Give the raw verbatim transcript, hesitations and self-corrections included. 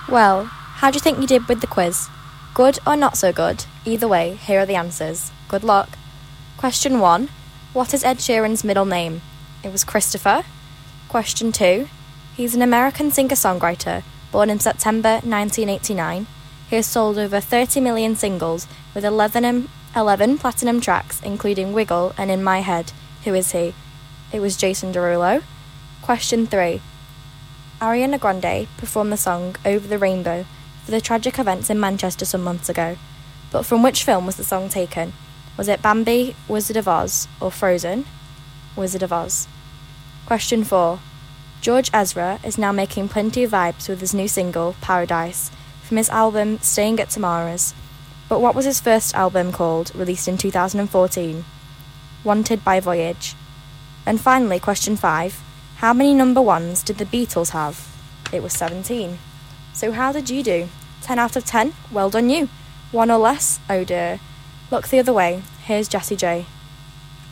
Well, how do you think you did with the quiz? Good or not so good? Either way, here are the answers. Good luck. Question one. What is Ed Sheeran's middle name? It was Christopher. Question two. He's an American singer-songwriter, born in September nineteen eighty-nine. He has sold over thirty million singles with eleven, eleven platinum tracks, including Wiggle and In My Head. Who is he? It was Jason Derulo. Question three. Ariana Grande performed the song Over the Rainbow for the tragic events in Manchester some months ago. But from which film was the song taken? Was it Bambi, Wizard of Oz, or Frozen? Wizard of Oz. Question four. George Ezra is now making plenty of vibes with his new single, Paradise, from his album Staying at Tamara's. But what was his first album called, released in two thousand fourteen? Wanted by Voyage. And finally, question five. How many number ones did the Beatles have? It was seventeen. So how did you do? ten out of ten? Well done you. One or less? Oh dear. Look the other way. Here's Jessie J.